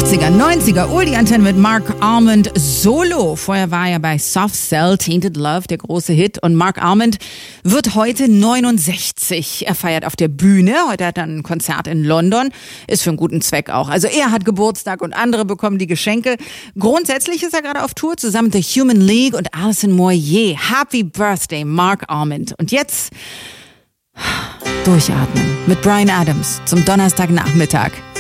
80er, 90er, Oldie-Antenne mit Mark Almond solo. Vorher war er bei Soft Cell, Tainted Love, der große Hit. Und Mark Almond wird heute 69. Er feiert auf der Bühne. Heute hat er ein Konzert in London. Ist für einen guten Zweck auch. Also er hat Geburtstag und andere bekommen die Geschenke. Grundsätzlich ist er gerade auf Tour zusammen mit The Human League und Alison Moyet. Happy Birthday, Mark Almond. Und jetzt durchatmen mit Bryan Adams zum Donnerstagnachmittag.